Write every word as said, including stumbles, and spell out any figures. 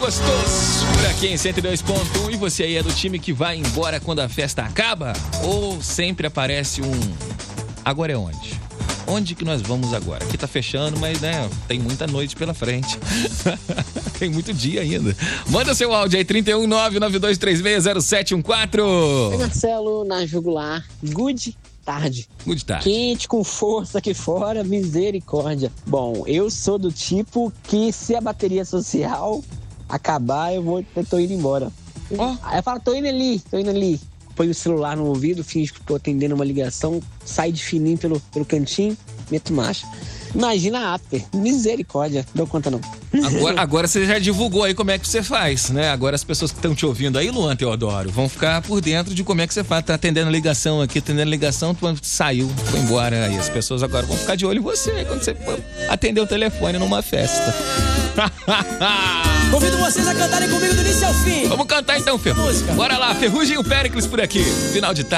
gostoso por aqui em cento e dois ponto um. E você aí é do time que vai embora quando a festa acaba? Ou sempre aparece um... Agora é onde? Onde que nós vamos agora? Aqui tá fechando, mas né, tem muita noite pela frente. Tem muito dia ainda. Manda seu áudio aí, trinta e um, nove nove dois três seis, zero sete um quatro. Oi, Marcelo, na jugular. Good tarde. Good tarde. Quente, com força aqui fora, misericórdia. Bom, eu sou do tipo que se a bateria social acabar, eu vou, eu tô indo embora. Oh. Aí eu falo, tô indo ali, tô indo ali. Põe o celular no ouvido, finge que tô atendendo uma ligação, sai de fininho pelo, pelo cantinho, meto marcha. Imagina a after, misericórdia, não dou conta não. Agora, agora você já divulgou aí como é que você faz, né? Agora as pessoas que estão te ouvindo aí, Luan Teodoro, vão ficar por dentro de como é que você faz. Tá atendendo ligação aqui, atendendo ligação, tu saiu, foi embora. Aí as pessoas agora vão ficar de olho em você quando você atender o telefone numa festa. Convido vocês a cantarem comigo do início ao fim. Vamos cantar então, Ferrugem. Bora lá, Ferrugem e o Péricles por aqui. Final de tarde.